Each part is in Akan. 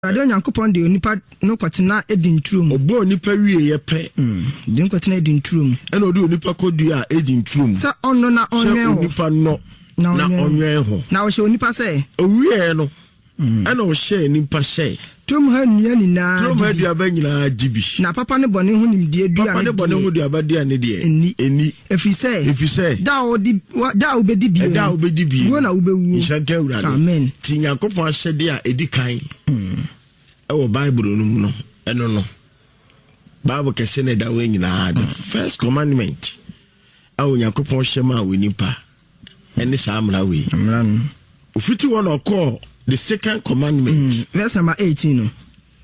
Ade Nyankopon de onipa no kwatena edintrum. Obo onipa wie ye pe. De kwatena edintrum. Ena odi onipa kodua edintrum. Sa onno na onwe ho. Onipa no na onwe ho. Na wo hye onipa se. Owie no. Ena wo hye onipa se. Tum ha nua ni na. Tum ha dua ba nyina dibi. Na papa ne bone ho nimdie dua. Papa ne bone ho dua ba dia ne de. Eni. Efise. Da obedi bi. Da obedi bi. Wo na obewu. Ishanka urade. Amen. Ti Nyankopon ahyede a edi kan. Ewo Bible no mu no. Eno no. Bible kese ne da we nyina. The first commandment. Awo Nyankopon hyema we nipa. Ene sa amra we. Amra no. Ufiti won call the second commandment. Verse number 18 no.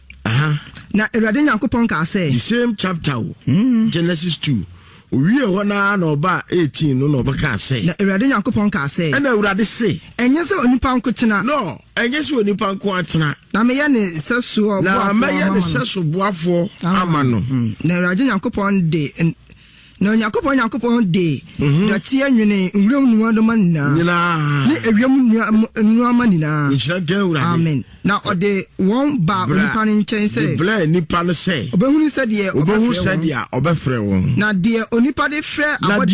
Na Erade Nyankopon ka say. The same chapter. Genesis 2. Owie hona na oba 18 no no baka say. Na Erade Nyankopon ka say. Na Erade say. Enye se onipa nkotena. No, enye se onipa nko atena. Na me ye ne seso boafo. Na me ye ne seso boafo ama no. Na Erade Nyankopon de na Nyankopon de dati anwene nwuram nuadoma nina ni ewiem nuama nina. Amen. Na ode won ba onipa ne nchen se bla nipa no se obehunu se de obefre won na de onipa de frɛ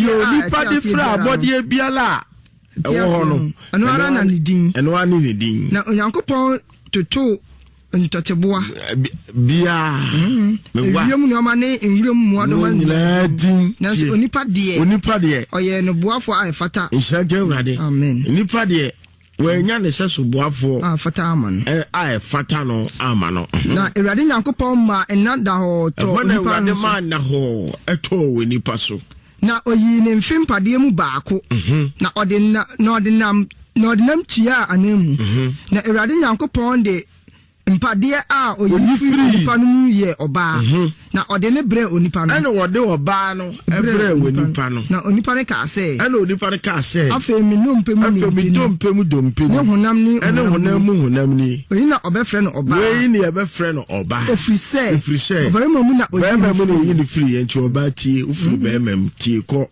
abode biala ewo ho no eno ara na ne din na Nyankopon toto ntoteboa bia ewiem nuama ne nwuram muadoma nina din na onipa de oye no boafo afata ishage urade. Amen. Onipa de wenya ne seso boafo afata amano afata no amano na Erade Nyankopon ma enada ho to onipa no ma na ho eto we nipa so na oyi ne mfimpade mu baako na ode nam tua anemu na Erade Nyankopon de mpade a oyifiri onipa no mu ye oba na ode ne bre onipa no ene wode oba no ebre onipa no na onipa ne ka se ene onipa ne ka se afa mi dompe mu ne honam ni ene honam ni oyi na obefre no oba we ni ebefre no oba efrise obere mamu na oyi ni free enti oba tie ufuru be mam tie ko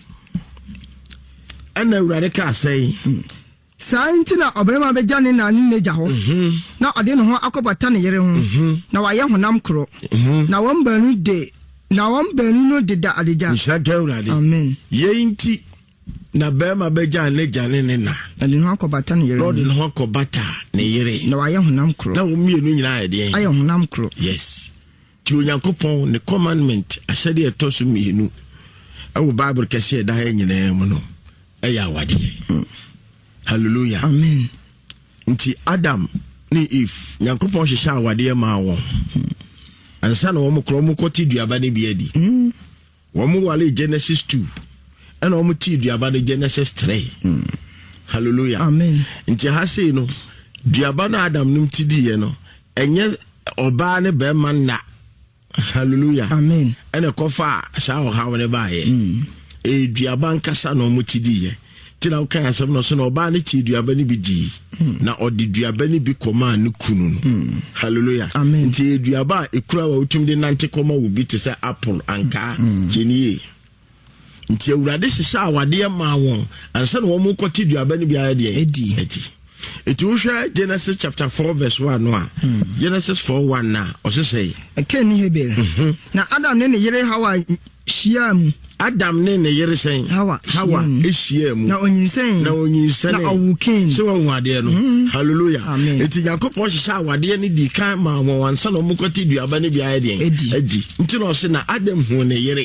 ene urade ka se Sainti na obrema beja ne na ne neja ho na ode ne ho akobata ne yere ho na waye honam kro na won banu no de da adeja amen yeinti na bema beja ne jane ne na ade ne ho akobata ne yere Lord ne ho akobata ne yere na waye honam kro na wo mienu nyina ade aye honam kro yes ti Onyankopon ne commandment ahyade etoso mienu awu Bible kese da ha nyina mu no eya wade hallelujah. Amen. Nti Adam ni Eve Nyankopon hyehyɛ awade ma won. Ansa na wɔn kro mu kɔti duaba ne bi adi. Wɔn wale Genesis 2. Ɛna wɔn ti duaba ne Genesis 3. Hallelujah. Amen. Nti ha sei no duaba na Adam nim ti di ye no enye oba ne be man na. Hallelujah. Amen. Ɛna kɔfa saa ɔhaw ne ba ye. Duaba nkasa na wɔn ti di ye. Tina ukan asem no so na oba ne ti duaba ni bi di na odi duaba ni bi koma ne kunu hallelujah. Amen. Nti duaba ekura wa utum de nante koma wo bi te se apple anka genie nti Awurade hyehyɛ awade ma won ansa na wɔn kɔti duaba ni bi ayɛ de edi eti wo hwɛ Genesis chapter 4 verse 1 no a Genesis 4:1 na ɔsesɛ ken ni Hebel na Adam ne yere Hawa hyiam Adam ne yere sen Hawa ehia mu na onyinsɛn na awuken so wa ade no hallelujah. Eti Nyankopon hyehyɛ awade ne di kan ma wansa na omukɔti duaba ne bi ayɛ de edi nti na ɔse na Adam hu ne yere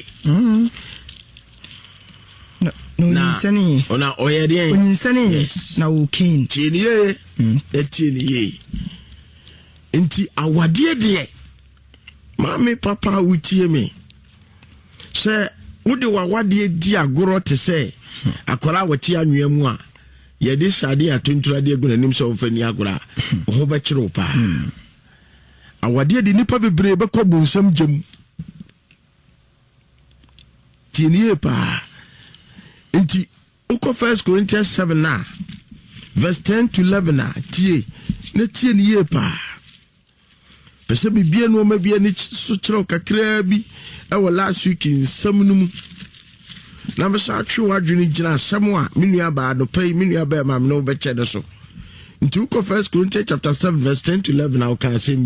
na onyinsɛn ona ɔyɛ de onyinsɛn na awuken tie ne ye nti awade de mame papa wutie me sɛ wode wawade di agoro te se akola wati anwea mu a ye de sade atontura de egu nanim so ofani agora ho be kire pa awade de nipa bebre be kɔ bonsam gyem tinie pa enti uko 1 Corinthians 7 na verse 10 to 11 na tie ne tie nie pa pese bibia no ma bia ni so kire kakra bi ewo last week in samnum na be sa atwe wadwene gina asɛm a menua ba do pay menua ba ma no be kyɛ de so Into 1 Corinthians chapter 7 verse 10 to 11 I can say